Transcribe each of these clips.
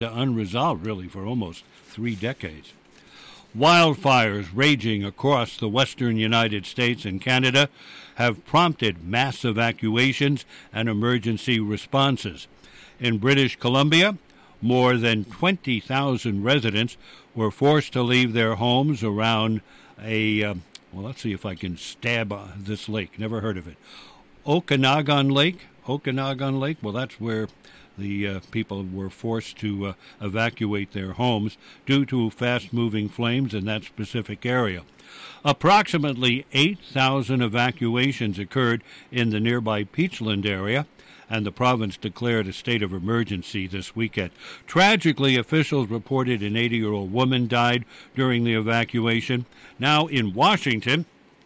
unresolved, really, for almost 3 decades. Wildfires raging across the western United States and Canada have prompted mass evacuations and emergency responses. In British Columbia, more than 20,000 residents were forced to leave their homes around let's see if I can stab this lake. Never heard of it. Okanagan Lake. Well, that's where the people were forced to evacuate their homes due to fast-moving flames in that specific area. Approximately 8,000 evacuations occurred in the nearby Peachland area, and the province declared a state of emergency this weekend. Tragically, officials reported an 80-year-old woman died during the evacuation. Now in Washington,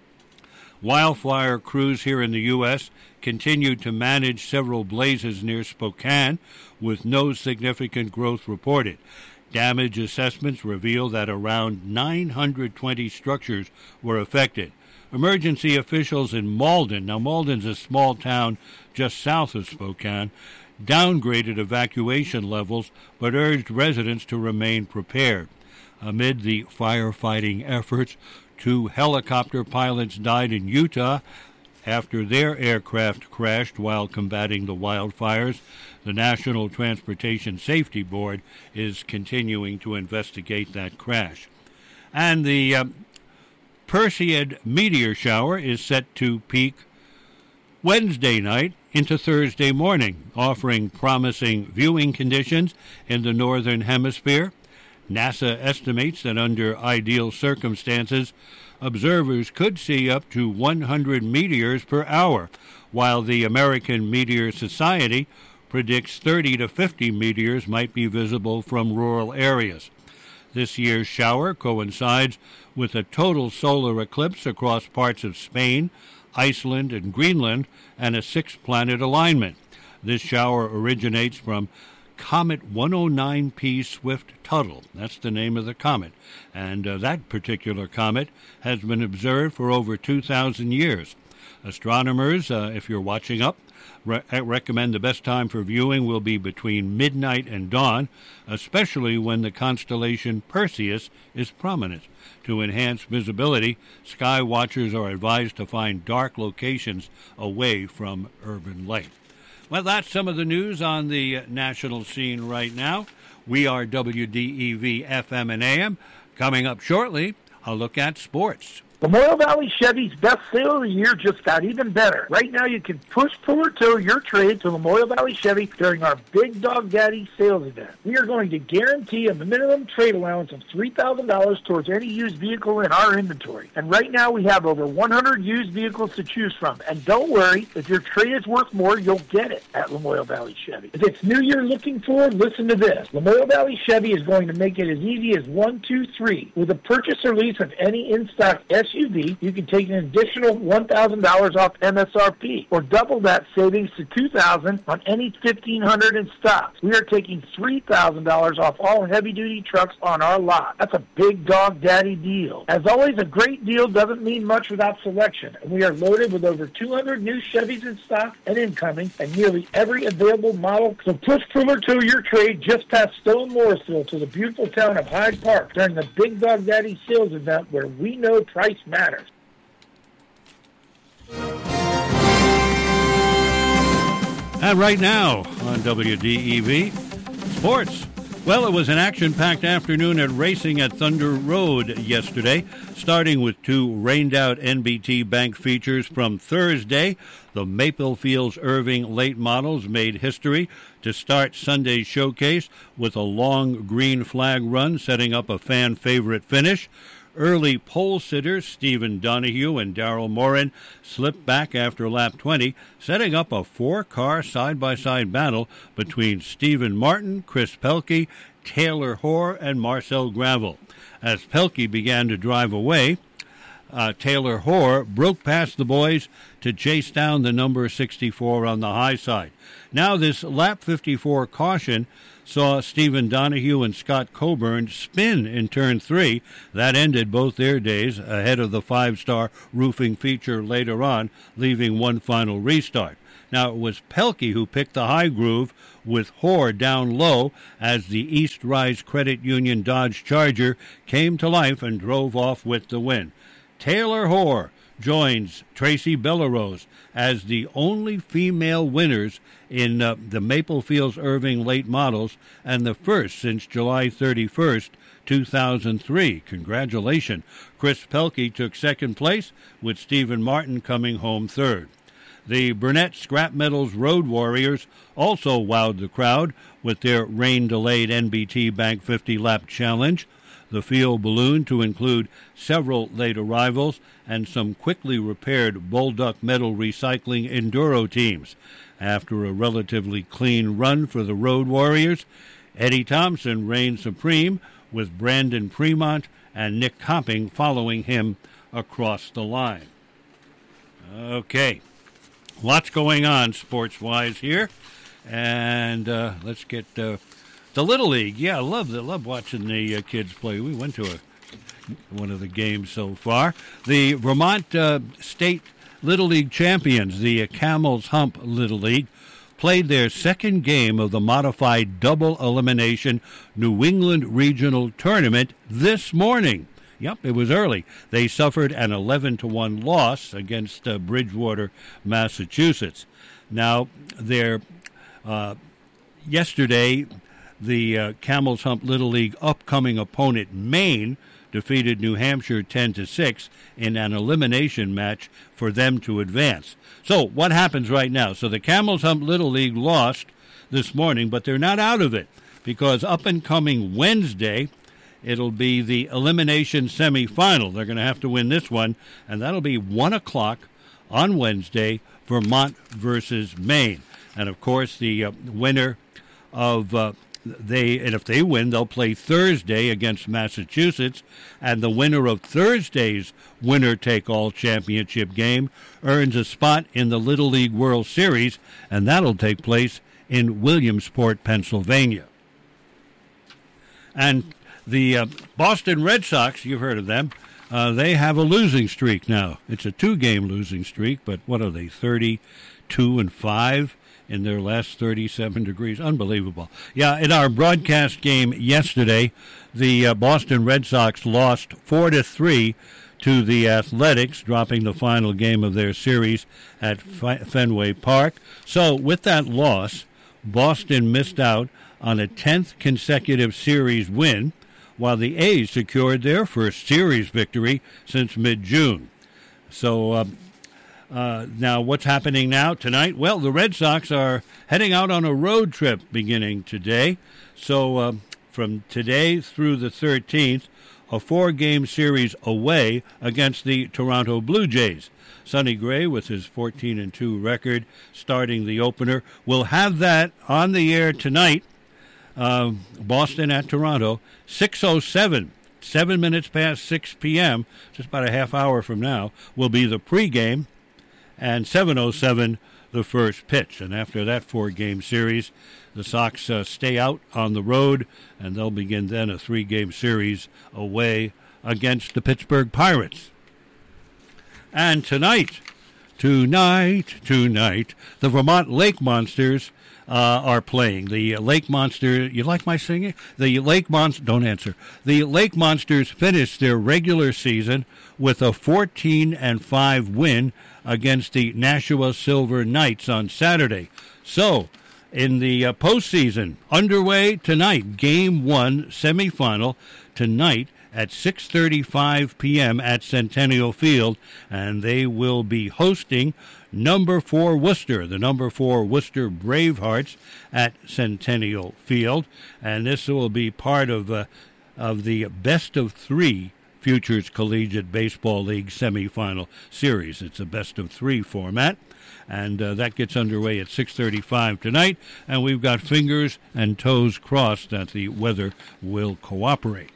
wildfire crews here in the U.S. continued to manage several blazes near Spokane with no significant growth reported. Damage assessments reveal that around 920 structures were affected. Emergency officials in Malden, now Malden's a small town just south of Spokane, downgraded evacuation levels but urged residents to remain prepared. Amid the firefighting efforts, 2 helicopter pilots died in Utah after their aircraft crashed while combating the wildfires. The National Transportation Safety Board is continuing to investigate that crash. And the Perseid meteor shower is set to peak Wednesday night into Thursday morning, offering promising viewing conditions in the northern hemisphere. NASA estimates that under ideal circumstances, observers could see up to 100 meteors per hour, while the American Meteor Society predicts 30 to 50 meteors might be visible from rural areas. This year's shower coincides with a total solar eclipse across parts of Spain, Iceland, and Greenland, and a 6-planet alignment. This shower originates from Comet 109P Swift-Tuttle. That's the name of the comet. And that particular comet has been observed for over 2,000 years. Astronomers, if you're watching up, recommend the best time for viewing will be between midnight and dawn, especially when the constellation Perseus is prominent. To enhance visibility, sky watchers are advised to find dark locations away from urban light. Well, that's some of the news on the national scene right now. We are WDEV FM and AM. Coming up shortly, a look at sports. Memorial Valley Chevy's best sale of the year just got even better. Right now, you can push, pull, or tow your trade to Memorial Valley Chevy during our Big Dog Daddy sales event. We are going to guarantee a minimum trade allowance of $3,000 towards any used vehicle in our inventory. And right now, we have over 100 used vehicles to choose from. And don't worry, if your trade is worth more, you'll get it at Memorial Valley Chevy. If it's new you're looking for, listen to this. Memorial Valley Chevy is going to make it as easy as 1, 2, 3. With a purchase or lease of any in-stock SUV, you can take an additional $1,000 off MSRP, or double that savings to $2,000 on any 1,500 in stock. We are taking $3,000 off all heavy-duty trucks on our lot. That's a Big Dog Daddy deal. As always, a great deal doesn't mean much without selection, and we are loaded with over 200 new Chevys in stock and incoming, and nearly every available model. So push, pull, or tow your trade just past Stone Morrisville to the beautiful town of Hyde Park during the Big Dog Daddy sales event, where we know price matters. And right now on WDEV Sports. Well, it was an action-packed afternoon at racing at Thunder Road yesterday, starting with 2 rained-out NBT Bank features from Thursday. The Maple Fields Irving late models made history to start Sunday's showcase with a long green flag run, setting up a fan-favorite finish. Early pole sitters Stephen Donahue and Darrell Morin slipped back after lap 20, setting up a 4-car side-by-side battle between Stephen Martin, Chris Pelkey, Taylor Hoare, and Marcel Gravel. As Pelkey began to drive away, Taylor Hoare broke past the boys to chase down the number 64 on the high side. Now this lap 54 caution saw Stephen Donahue and Scott Coburn spin in turn 3. That ended both their days ahead of the 5-star roofing feature later on, leaving one final restart. Now, it was Pelkey who picked the high groove with Hoare down low as the East Rise Credit Union Dodge Charger came to life and drove off with the win. Taylor Hoare joins Tracy Bellerose as the only female winners in the Maple Fields Irving late models and the first since July 31st, 2003. Congratulations. Chris Pelkey took second place with Stephen Martin coming home third. The Burnett Scrap Metals Road Warriors also wowed the crowd with their rain-delayed NBT Bank 50-lap challenge. The field ballooned to include several late arrivals and some quickly repaired Bolduc Metal Recycling Enduro teams. After a relatively clean run for the Road Warriors, Eddie Thompson reigned supreme with Brandon Fremont and Nick Copping following him across the line. Okay, lots going on sports-wise here, and let's get the Little League. Yeah, I love watching the kids play. We went to one of the games so far. The Vermont State Little League champions, the Camel's Hump Little League, played their second game of the modified double elimination New England Regional Tournament this morning. Yep, it was early. They suffered an 11-1 loss against Bridgewater, Massachusetts. Now, yesterday, the Camel's Hump Little League upcoming opponent, Maine, defeated New Hampshire 10-6 in an elimination match for them to advance. So what happens right now? So the Camel's Hump Little League lost this morning, but they're not out of it because up and coming Wednesday, it'll be the elimination semifinal. They're going to have to win this one, and that'll be 1 o'clock on Wednesday, Vermont versus Maine. And, of course, the winner of and if they win, they'll play Thursday against Massachusetts, and the winner of Thursday's winner-take-all championship game earns a spot in the Little League World Series, and that'll take place in Williamsport, Pennsylvania. And the Boston Red Sox, you've heard of them, they have a losing streak now. It's a 2-game losing streak, but what are they, 32-5? In their last 37 degrees. Unbelievable. Yeah, in our broadcast game yesterday, the Boston Red Sox lost 4-3 to the Athletics, dropping the final game of their series at Fenway Park. So with that loss, Boston missed out on a 10th consecutive series win, while the A's secured their first series victory since mid-June. So now, what's happening now tonight? Well, the Red Sox are heading out on a road trip beginning today. So from today through the 13th, a 4-game series away against the Toronto Blue Jays. Sonny Gray, with his 14-2 record, starting the opener. We'll have that on the air tonight. Boston at Toronto, 6:07. 7 minutes past 6 p.m., just about a half hour from now, will be the pregame. And 7:07, the first pitch. And after that 4-game series, the Sox stay out on the road, and they'll begin then a 3-game series away against the Pittsburgh Pirates. And tonight, the Vermont Lake Monsters are playing. The Lake Monster, you like my singing? The Lake Monster, don't answer. The Lake Monsters finished their regular season with a 14-5 win against the Nashua Silver Knights on Saturday. So, in the postseason, underway tonight, Game 1 semifinal tonight at 6:35 p.m. at Centennial Field, and they will be hosting number 4 Worcester, the number 4 Worcester Bravehearts at Centennial Field, and this will be part of the best of 3 Futures Collegiate Baseball League semifinal series. It's a best of 3 format, and that gets underway at 6:35 tonight, and we've got fingers and toes crossed that the weather will cooperate.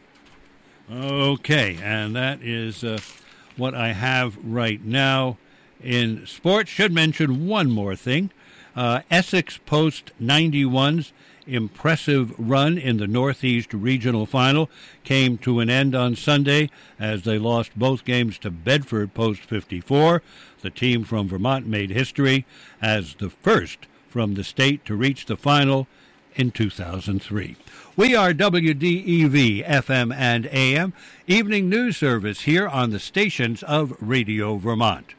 Okay, and that is what I have right now in sports. Should mention one more thing. Essex Post 91s impressive run in the Northeast Regional Final came to an end on Sunday as they lost both games to Bedford Post 54. The team from Vermont made history as the first from the state to reach the final in 2003. We are WDEV FM and AM, evening news service here on the stations of Radio Vermont.